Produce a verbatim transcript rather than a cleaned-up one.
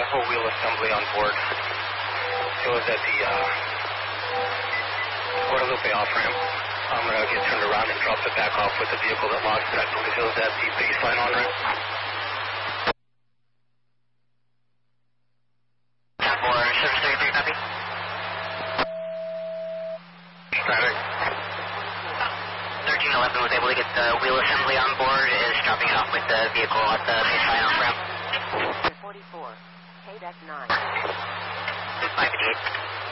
full wheel assembly on board. It was at the uh, Guadalupe off-ramp. I'm going to get turned around and drop it back off with the vehicle that lost it. I believe it was at the baseline on-ramp. For service thirty-three, copy. Traffic. thirteen eleven was able to get the wheel assembly on board, is dropping it off with the vehicle at the baseline off-ramp. forty-four, K D E C nine. five eighty-eight.